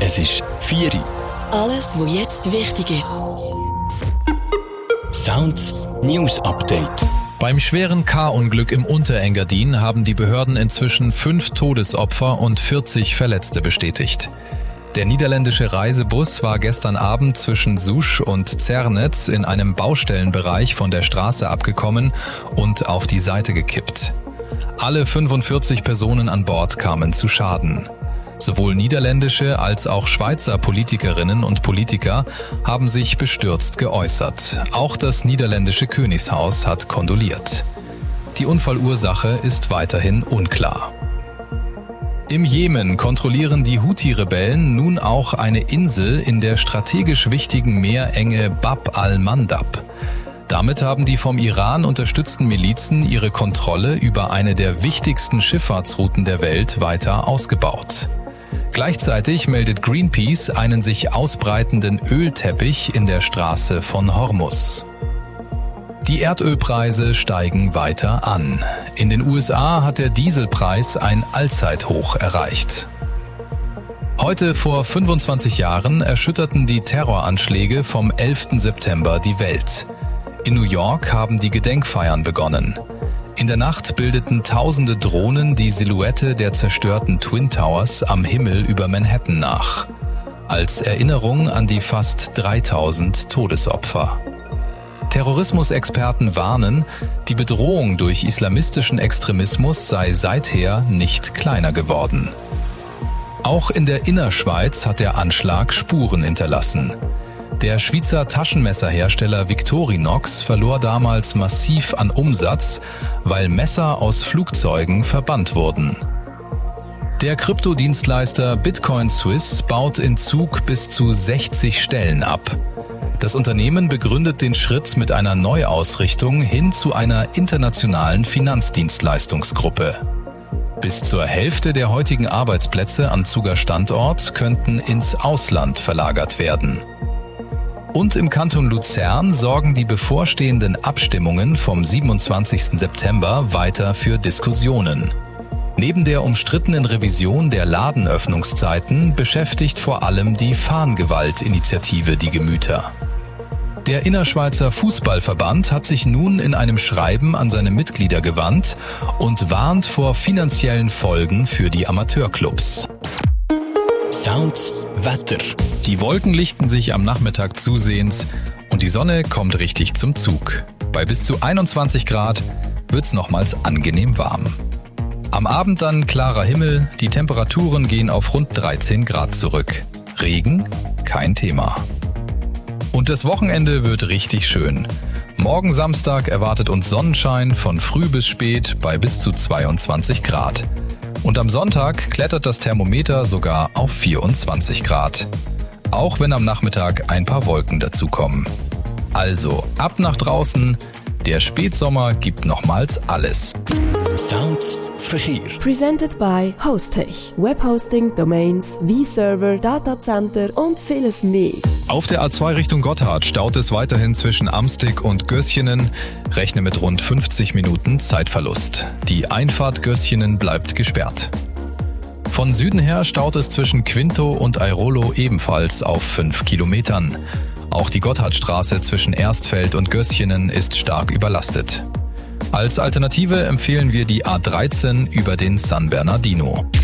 Es ist 4 Uhr. Alles, was jetzt wichtig ist. Sounds News Update. Beim schweren K-Unglück im Unterengadin haben die Behörden inzwischen 5 Todesopfer und 40 Verletzte bestätigt. Der niederländische Reisebus war gestern Abend zwischen Sousch und Zernez in einem Baustellenbereich von der Straße abgekommen und auf die Seite gekippt. Alle 45 Personen an Bord kamen zu Schaden. Sowohl niederländische als auch Schweizer Politikerinnen und Politiker haben sich bestürzt geäußert. Auch das niederländische Königshaus hat kondoliert. Die Unfallursache ist weiterhin unklar. Im Jemen kontrollieren die Houthi-Rebellen nun auch eine Insel in der strategisch wichtigen Meerenge Bab al-Mandab. Damit haben die vom Iran unterstützten Milizen ihre Kontrolle über eine der wichtigsten Schifffahrtsrouten der Welt weiter ausgebaut. Gleichzeitig meldet Greenpeace einen sich ausbreitenden Ölteppich in der Straße von Hormuz. Die Erdölpreise steigen weiter an. In den USA hat der Dieselpreis ein Allzeithoch erreicht. Heute vor 25 Jahren erschütterten die Terroranschläge vom 11. September die Welt. In New York haben die Gedenkfeiern begonnen. In der Nacht bildeten tausende Drohnen die Silhouette der zerstörten Twin Towers am Himmel über Manhattan nach. Als Erinnerung an die fast 3000 Todesopfer. Terrorismusexperten warnen, die Bedrohung durch islamistischen Extremismus sei seither nicht kleiner geworden. Auch in der Innerschweiz hat der Anschlag Spuren hinterlassen. Der Schweizer Taschenmesserhersteller Victorinox verlor damals massiv an Umsatz, weil Messer aus Flugzeugen verbannt wurden. Der Kryptodienstleister Bitcoin Suisse baut in Zug bis zu 60 Stellen ab. Das Unternehmen begründet den Schritt mit einer Neuausrichtung hin zu einer internationalen Finanzdienstleistungsgruppe. Bis zur Hälfte der heutigen Arbeitsplätze am Zuger Standort könnten ins Ausland verlagert werden. Und im Kanton Luzern sorgen die bevorstehenden Abstimmungen vom 27. September weiter für Diskussionen. Neben der umstrittenen Revision der Ladenöffnungszeiten beschäftigt vor allem die Fahngewalt-Initiative die Gemüter. Der Innerschweizer Fußballverband hat sich nun in einem Schreiben an seine Mitglieder gewandt und warnt vor finanziellen Folgen für die Amateurclubs. Sounds Wetter. Die Wolken lichten sich am Nachmittag zusehends und die Sonne kommt richtig zum Zug. Bei bis zu 21 Grad wird's nochmals angenehm warm. Am Abend dann klarer Himmel, die Temperaturen gehen auf rund 13 Grad zurück. Regen? Kein Thema. Und das Wochenende wird richtig schön. Morgen Samstag erwartet uns Sonnenschein von früh bis spät bei bis zu 22 Grad. Und am Sonntag klettert das Thermometer sogar auf 24 Grad. Auch wenn am Nachmittag ein paar Wolken dazukommen. Also ab nach draußen, der Spätsommer gibt nochmals alles. Sounds Verkehr. Presented by Hostech. Webhosting, Domains, V-Server, Datacenter und vieles mehr. Auf der A2 Richtung Gotthard staut es weiterhin zwischen Amstig und Gößchenen. Rechne mit rund 50 Minuten Zeitverlust. Die Einfahrt Gößchenen bleibt gesperrt. Von Süden her staut es zwischen Quinto und Airolo ebenfalls auf 5 Kilometern. Auch die Gotthardstraße zwischen Erstfeld und Gößchenen ist stark überlastet. Als Alternative empfehlen wir die A13 über den San Bernardino.